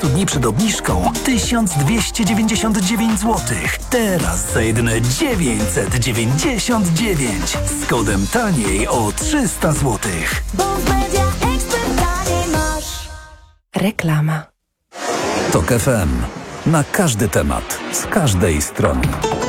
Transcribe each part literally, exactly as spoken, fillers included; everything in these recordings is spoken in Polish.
Dni przed obniżką tysiąc dwieście dziewięćdziesiąt dziewięć złotych. Teraz za jedyne dziewięćset dziewięćdziesiąt dziewięć. Z kodem taniej o trzysta złotych. Bo w Media Expert taniej masz. Reklama. Tok F M. Na każdy temat. Z każdej strony.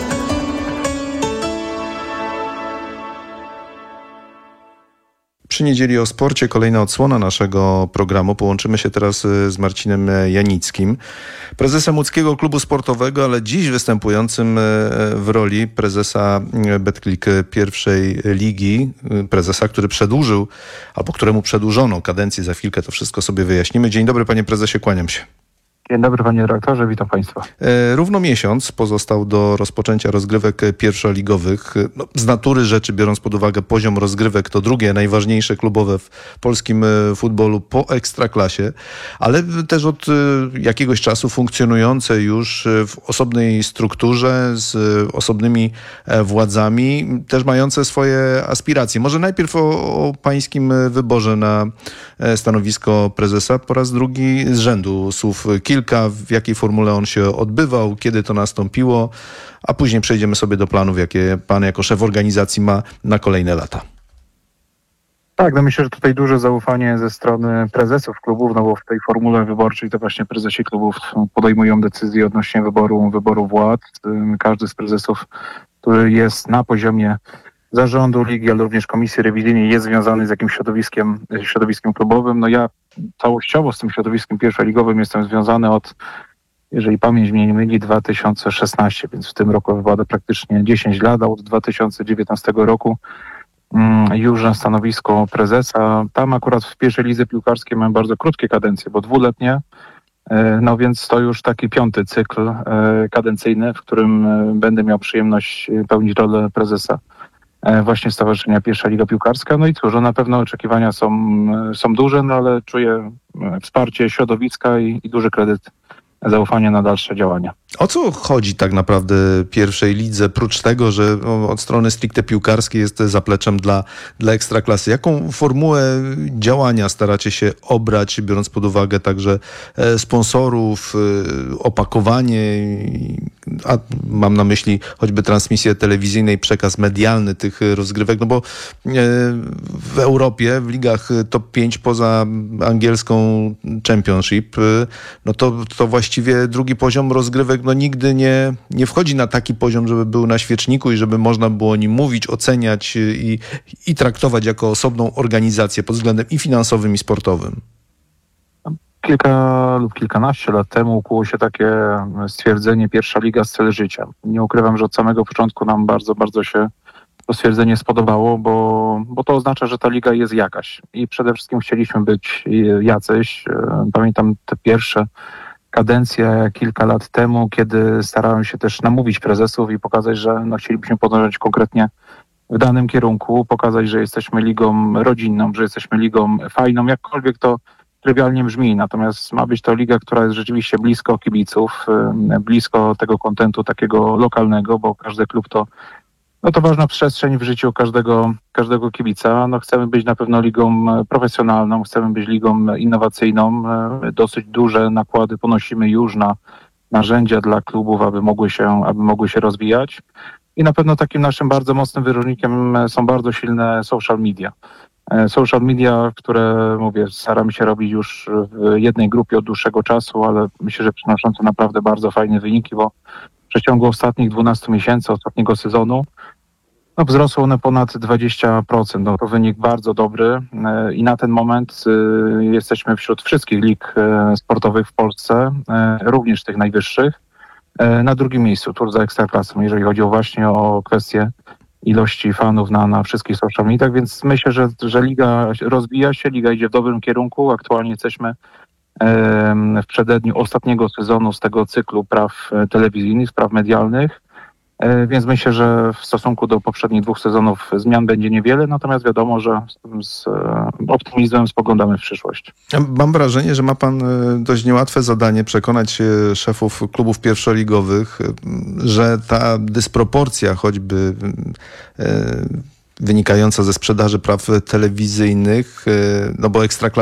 Przy niedzieli o sporcie kolejna odsłona naszego programu. Połączymy się teraz z Marcinem Janickim, prezesem łódzkiego klubu sportowego, ale dziś występującym w roli prezesa Betclic pierwszej ligi. Prezesa, który przedłużył, albo któremu przedłużono kadencję. Za chwilkę to wszystko sobie wyjaśnimy. Dzień dobry, panie prezesie, kłaniam się. Dzień dobry, panie redaktorze, witam państwa. Równo miesiąc pozostał do rozpoczęcia rozgrywek pierwszoligowych. No, z natury rzeczy, biorąc pod uwagę poziom rozgrywek, to drugie najważniejsze klubowe w polskim futbolu po Ekstraklasie, ale też od jakiegoś czasu funkcjonujące już w osobnej strukturze, z osobnymi władzami, też mające swoje aspiracje. Może najpierw o, o pańskim wyborze na stanowisko prezesa. Po raz drugi z rzędu słów kilka, w jakiej formule on się odbywał, kiedy to nastąpiło, a później przejdziemy sobie do planów, jakie pan jako szef organizacji ma na kolejne lata. Tak, no myślę, że tutaj duże zaufanie ze strony prezesów klubów, no bo w tej formule wyborczej to właśnie prezesi klubów podejmują decyzje odnośnie wyboru, wyboru władz. Każdy z prezesów, który jest na poziomie zarządu ligi, ale również komisji rewizyjnej, jest związany z jakimś środowiskiem, środowiskiem klubowym. No ja całościowo z tym środowiskiem pierwszoligowym jestem związany od, jeżeli pamięć mnie nie myli, dwa tysiące szesnastego, więc w tym roku wypada praktycznie dziesięć lat, a od dwa tysiące dziewiętnastego roku mm, już na stanowisko prezesa. Tam akurat w pierwszej lidze piłkarskiej mam bardzo krótkie kadencje, bo dwuletnie. No więc to już taki piąty cykl kadencyjny, w którym będę miał przyjemność pełnić rolę prezesa właśnie Stowarzyszenia Pierwsza Liga Piłkarska. No i cóż, na pewno oczekiwania są, są duże, no ale czuję wsparcie środowiska i, i duży kredyt zaufania na dalsze działania. O co chodzi tak naprawdę pierwszej lidze, prócz tego, że od strony stricte piłkarskiej jest zapleczem dla, dla Ekstraklasy? Jaką formułę działania staracie się obrać, biorąc pod uwagę także sponsorów, opakowanie, a mam na myśli choćby transmisję telewizyjną i przekaz medialny tych rozgrywek, no bo w Europie, w ligach top pięć poza angielską Championship, no to, to właściwie drugi poziom rozgrywek no nigdy nie, nie wchodzi na taki poziom, żeby był na świeczniku i żeby można było o nim mówić, oceniać i, i traktować jako osobną organizację pod względem i finansowym, i sportowym. Kilka lub kilkanaście lat temu ukuło się takie stwierdzenie pierwsza liga styl życia. Nie ukrywam, że od samego początku nam bardzo, bardzo się to stwierdzenie spodobało, bo, bo to oznacza, że ta liga jest jakaś. I przede wszystkim chcieliśmy być jacyś. Pamiętam te pierwsze kadencję kilka lat temu, kiedy starałem się też namówić prezesów i pokazać, że no, chcielibyśmy podążać konkretnie w danym kierunku, pokazać, że jesteśmy ligą rodzinną, że jesteśmy ligą fajną, jakkolwiek to trywialnie brzmi, natomiast ma być to liga, która jest rzeczywiście blisko kibiców, blisko tego kontentu takiego lokalnego, bo każdy klub to No to ważna przestrzeń w życiu każdego, każdego kibica. No chcemy być na pewno ligą profesjonalną, chcemy być ligą innowacyjną. Dosyć duże nakłady ponosimy już na narzędzia dla klubów, aby mogły się, aby mogły się rozwijać. I na pewno takim naszym bardzo mocnym wyróżnikiem są bardzo silne social media. Social media, które, mówię, staramy się robić już w jednej grupie od dłuższego czasu, ale myślę, że przynoszące naprawdę bardzo fajne wyniki, bo w przeciągu ostatnich dwunastu miesięcy, ostatniego sezonu, no, wzrosły one ponad dwadzieścia procent. No, to wynik bardzo dobry i na ten moment y, jesteśmy wśród wszystkich lig y, sportowych w Polsce, y, również tych najwyższych, y, na drugim miejscu, tuż za Ekstraklasą, jeżeli chodzi o właśnie o kwestię ilości fanów na, na wszystkich social mediach, więc myślę, że, że liga rozwija się, liga idzie w dobrym kierunku. Aktualnie jesteśmy y, w przededniu ostatniego sezonu z tego cyklu praw telewizyjnych, praw medialnych. Więc myślę, że w stosunku do poprzednich dwóch sezonów zmian będzie niewiele, natomiast wiadomo, że z optymizmem spoglądamy w przyszłość. Mam wrażenie, że ma pan dość niełatwe zadanie przekonać szefów klubów pierwszoligowych, że ta dysproporcja choćby wynikająca ze sprzedaży praw telewizyjnych, no bo Ekstraklasa